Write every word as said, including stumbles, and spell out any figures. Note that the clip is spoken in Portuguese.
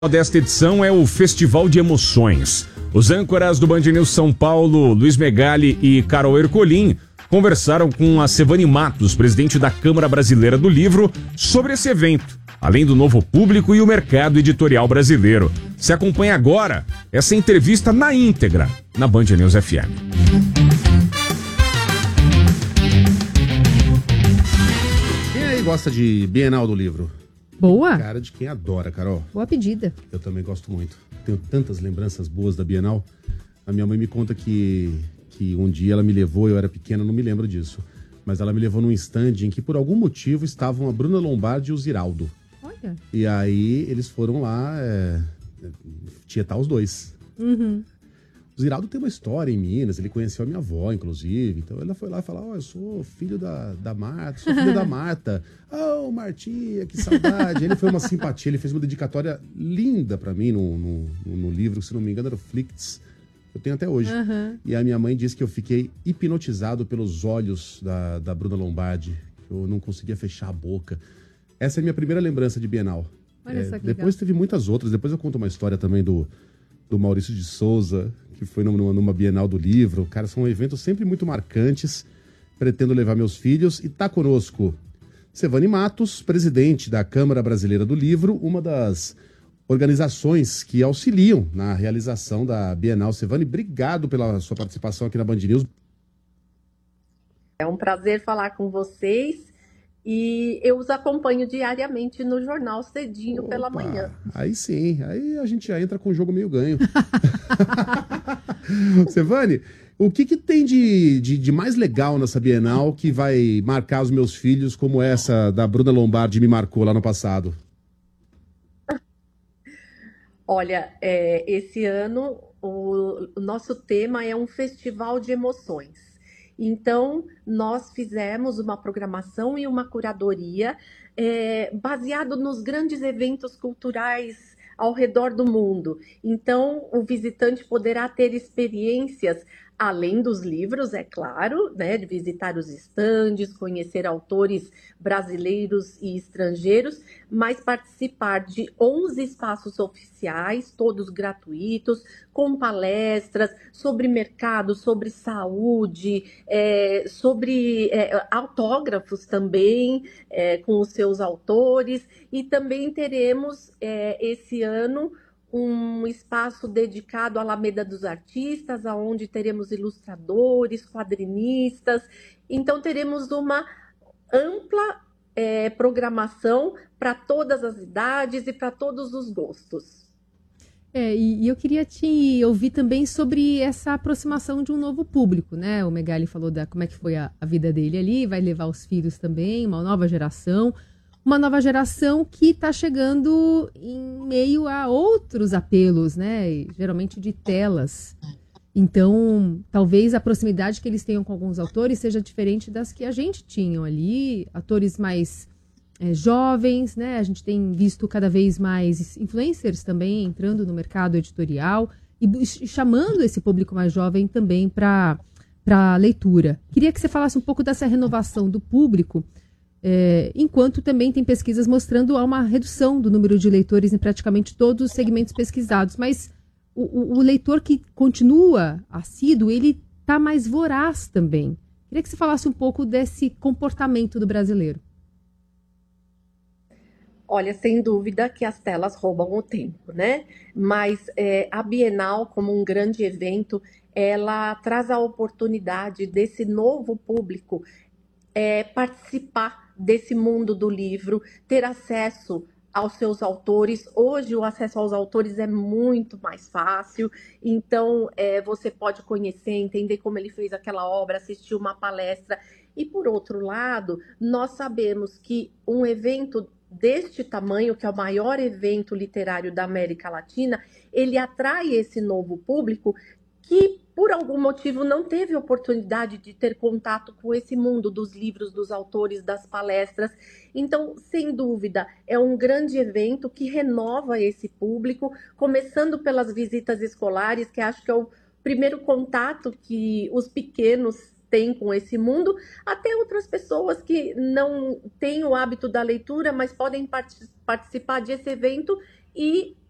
Desta edição é o Festival de Emoções. Os âncoras do Band News São Paulo, Luiz Megali e Carol Ercolim, conversaram com a Sevani Matos, presidente da Câmara Brasileira do Livro, sobre esse evento, além do novo público e o mercado editorial brasileiro. Se acompanha agora essa entrevista na íntegra, na Band News F M. Quem aí gosta de Bienal do Livro? Boa. Cara de quem adora, Carol. Boa pedida. Eu também gosto muito. Tenho tantas lembranças boas da Bienal. A minha mãe me conta que, que um dia ela me levou, eu era pequeno, não me lembro disso, mas ela me levou num stand em que por algum motivo estavam a Bruna Lombardi e o Ziraldo. Olha. E aí eles foram lá é, tietar os dois. Uhum. O Ziraldo tem uma história em Minas, ele conheceu a minha avó, inclusive. Então ela foi lá e falou: ó, oh, eu sou filho da, da Marta, sou filho da Marta. Oh, Martinha, que saudade. Ele foi uma simpatia, ele fez uma dedicatória linda pra mim no, no, no livro, se não me engano era o Flicts. Eu tenho até hoje. Uhum. E a minha mãe disse que eu fiquei hipnotizado pelos olhos da, da Bruna Lombardi. Eu não conseguia fechar a boca. Essa é a minha primeira lembrança de Bienal. Olha É, só que depois legal. teve muitas outras. Depois eu conto uma história também do, do Maurício de Souza, que foi numa, numa Bienal do Livro. Cara, são eventos sempre muito marcantes. Pretendo levar meus filhos. E tá conosco Sevani Matos, presidente da Câmara Brasileira do Livro, uma das organizações que auxiliam na realização da Bienal. Sevani, obrigado pela sua participação aqui na Band News. É um prazer falar com vocês e eu os acompanho diariamente no jornal cedinho pela Opa, manhã. Aí sim, aí a gente já entra com o jogo meio ganho. Sevani, o que, que tem de, de, de mais legal nessa Bienal que vai marcar os meus filhos, como essa da Bruna Lombardi me marcou lá no passado? Olha, é, esse ano o, o nosso tema é um festival de emoções. Então, nós fizemos uma programação e uma curadoria é, baseado nos grandes eventos culturais ao redor do mundo. Então, o visitante poderá ter experiências além dos livros, é claro, né, de visitar os estandes, conhecer autores brasileiros e estrangeiros, mas participar de onze espaços oficiais, todos gratuitos, com palestras sobre mercado, sobre saúde, é, sobre é, autógrafos também, é, com os seus autores, e também teremos é, esse ano um espaço dedicado à Alameda dos Artistas, onde teremos ilustradores, quadrinistas. Então, teremos uma ampla é, programação para todas as idades e para todos os gostos. É, e, e eu queria te ouvir também sobre essa aproximação de um novo público, né? O Megali falou da como é que foi a, a vida dele ali, vai levar os filhos também, uma nova geração. Uma nova geração que está chegando em meio a outros apelos, né? Geralmente de telas. Então, talvez a proximidade que eles tenham com alguns autores seja diferente das que a gente tinha ali. Atores mais é, jovens, né? A gente tem visto cada vez mais influencers também entrando no mercado editorial e, e chamando esse público mais jovem também para a leitura. Queria que você falasse um pouco dessa renovação do público. É, enquanto também tem pesquisas mostrando há uma redução do número de leitores em praticamente todos os segmentos pesquisados, mas o, o, o leitor que continua assíduo, ele está mais voraz também. Queria que você falasse um pouco desse comportamento do brasileiro. Olha, sem dúvida que as telas roubam o tempo, né? Mas é, a Bienal, como um grande evento, ela traz a oportunidade desse novo público é, participar desse mundo do livro, ter acesso aos seus autores. Hoje o acesso aos autores é muito mais fácil, então é, você pode conhecer, entender como ele fez aquela obra, assistir uma palestra. E por outro lado, nós sabemos que um evento deste tamanho, que é o maior evento literário da América Latina, ele atrai esse novo público que, por algum motivo, não teve oportunidade de ter contato com esse mundo dos livros, dos autores, das palestras. Então, sem dúvida, é um grande evento que renova esse público, começando pelas visitas escolares, que acho que é o primeiro contato que os pequenos têm com esse mundo, até outras pessoas que não têm o hábito da leitura, mas podem part- participar desse evento e